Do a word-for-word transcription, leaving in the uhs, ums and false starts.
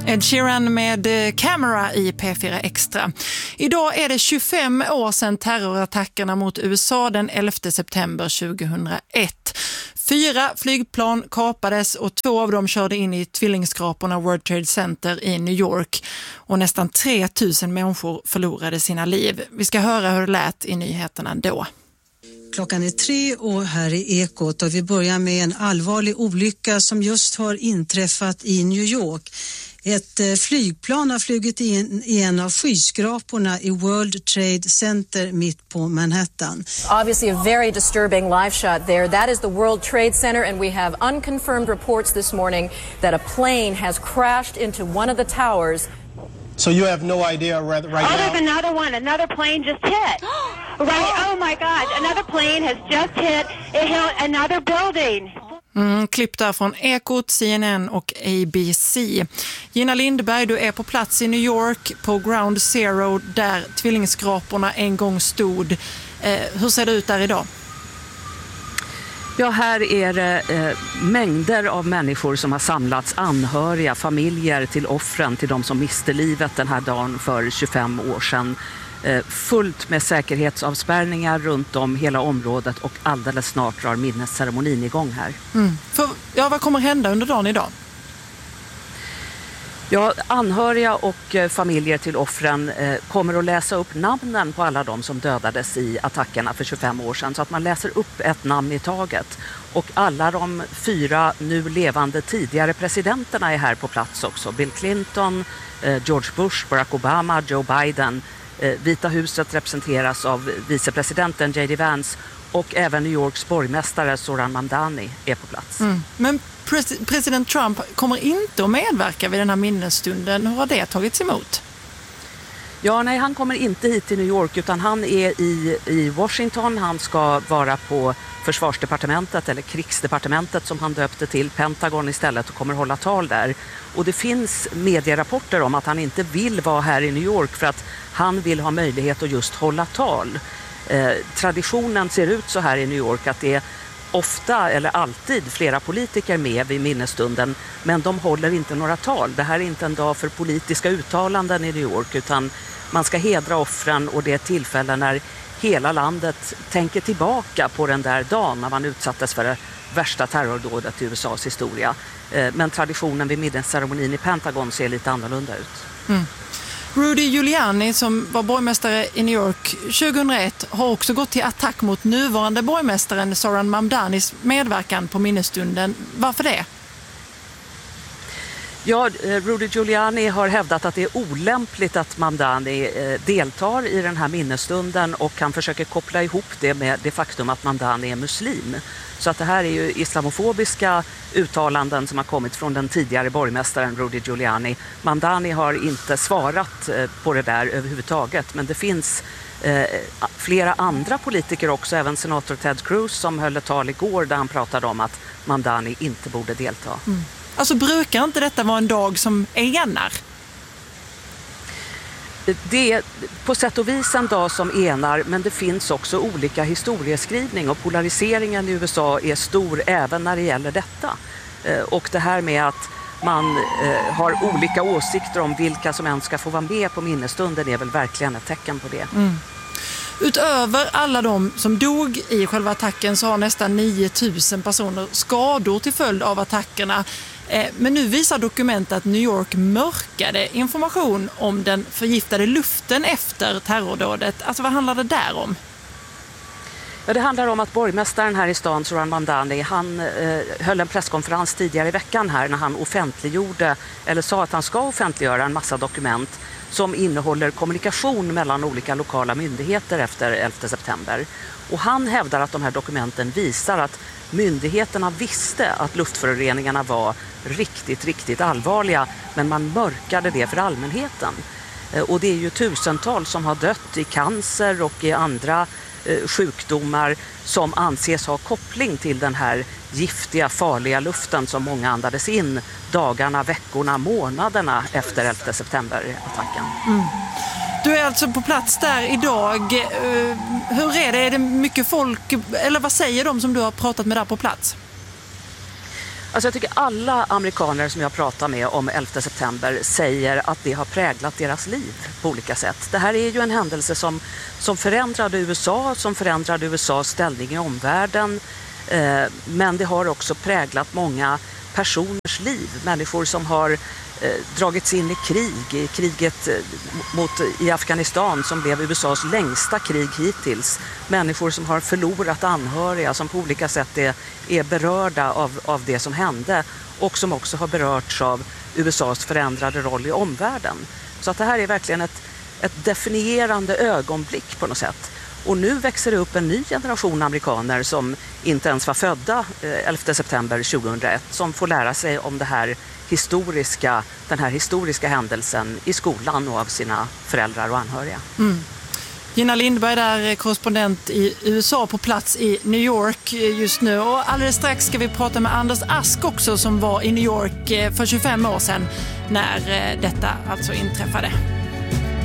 Ed Sheeran med Camera i P fyra Extra. Idag är det tjugofem år sedan terrorattackerna mot U S A den elfte september tjugohundraett. Fyra flygplan kapades och två av dem körde in i tvillingskraporna World Trade Center i New York. Och nästan tre tusen människor förlorade sina liv. Vi ska höra hur det lät i nyheterna då. Klockan är tre och här i Ekot och vi börjar med en allvarlig olycka som just har inträffat i New York. Ett flygplan har flugit in i en av skyskraporna i World Trade Center mitt på Manhattan. Obviously a very disturbing live shot there. That is the World Trade Center and we have unconfirmed reports this morning that a plane has crashed into one of the towers. So you have no idea right, right oh, now? There's another one. Another plane just hit. Right. Oh my God. Another plane has just hit. It hit another building. Mm, klipp där från Ekot, C N N och A B C. Gina Lindberg, du är på plats i New York på Ground Zero där tvillingskraporna en gång stod. Eh, hur ser det ut där idag? Ja, här är det eh, mängder av människor som har samlats, anhöriga, familjer till offren, till de som miste livet den här dagen för tjugofem år sedan. Eh, fullt med säkerhetsavspärrningar runt om hela området och alldeles snart drar minnesceremonin igång här. Mm. För, ja, vad kommer hända under dagen idag? Ja, anhöriga och eh, familjer till offren eh, kommer att läsa upp namnen på alla de som dödades i attackerna för tjugofem år sedan. Så att man läser upp ett namn i taget. Och alla de fyra nu levande tidigare presidenterna är här på plats också. Bill Clinton, eh, George Bush, Barack Obama, Joe Biden. Eh, Vita huset representeras av vicepresidenten J D Vance. Och även New Yorks borgmästare Zoran Mamdani är på plats. Mm. Men pres- president Trump kommer inte att medverka vid den här minnesstunden. Hur har det tagits emot? Ja, nej, han kommer inte hit till New York utan han är i, i Washington. Han ska vara på försvarsdepartementet eller krigsdepartementet som han döpte till, Pentagon istället, och kommer hålla tal där. Och det finns medierapporter om att han inte vill vara här i New York för att han vill ha möjlighet att just hålla tal. Eh, traditionen ser ut så här i New York att det är ofta eller alltid flera politiker med vid minnesstunden, men de håller inte några tal. Det här är inte en dag för politiska uttalanden i New York utan man ska hedra offren och det är ett tillfälle när hela landet tänker tillbaka på den där dagen när man utsattes för det värsta terrordådet i U S A:s historia. Eh, men traditionen vid minnesceremonin i Pentagon ser lite annorlunda ut. Mm. Rudy Giuliani som var borgmästare i New York tjugohundraett har också gått till attack mot nuvarande borgmästaren Zoran Mamdanis medverkan på minnesstunden. Varför det? Ja, Rudy Giuliani har hävdat att det är olämpligt att Mamdani deltar i den här minnesstunden och han försöker koppla ihop det med det faktum att Mamdani är muslim. Så att det här är ju islamofobiska uttalanden som har kommit från den tidigare borgmästaren Rudy Giuliani. Mamdani har inte svarat på det där överhuvudtaget, men det finns eh, flera andra politiker också, även senator Ted Cruz som höll ett tal igår där han pratade om att Mamdani inte borde delta. Mm. Alltså brukar inte detta vara en dag som enar? Det är på sätt och vis en dag som enar, men det finns också olika historieskrivning och polariseringen i U S A är stor även när det gäller detta. Och det här med att man har olika åsikter om vilka som än ska få vara med på minnesstunden är väl verkligen ett tecken på det. Mm. Utöver alla de som dog i själva attacken så har nästan nio tusen personer skador till följd av attackerna. Men nu visar dokument att New York mörkade information om den förgiftade luften efter terrordådet. Alltså vad handlar det där om? Ja, det handlar om att borgmästaren här i stan, Zoran Mamdani, han eh, höll en presskonferens tidigare i veckan här när han offentliggjorde, eller sa att han ska offentliggöra en massa dokument som innehåller kommunikation mellan olika lokala myndigheter efter elfte september. Och han hävdar att de här dokumenten visar att myndigheterna visste att luftföroreningarna var riktigt, riktigt allvarliga, men man mörkade det för allmänheten. Och det är ju tusentals som har dött i cancer och i andra eh, sjukdomar som anses ha koppling till den här giftiga, farliga luften som många andades in dagarna, veckorna, månaderna efter elfte september-attacken. Mm. Du är alltså på plats där idag. Hur är det? Är det mycket folk, eller vad säger de som du har pratat med där på plats? Alltså jag tycker alla amerikaner som jag pratar med om elfte september säger att det har präglat deras liv på olika sätt. Det här är ju en händelse som, som förändrade U S A, som förändrade U S A:s ställning i omvärlden. Eh, men det har också präglat många personers liv. Människor som har eh, dragits in i krig, i kriget eh, mot, i Afghanistan som blev U S A:s längsta krig hittills. Människor som har förlorat anhöriga, som på olika sätt är, är berörda av, av det som hände och som också har berörts av U S A:s förändrade roll i omvärlden. Så att det här är verkligen ett, ett definierande ögonblick på något sätt. Och nu växer det upp en ny generation amerikaner som inte ens var födda elfte september tjugohundraett som får lära sig om det här historiska, den här historiska händelsen i skolan och av sina föräldrar och anhöriga. Mm. Gina Lindberg där, korrespondent i U S A på plats i New York just nu. Och alldeles strax ska vi prata med Anders Ask också som var i New York för tjugofem år sedan när detta alltså inträffade.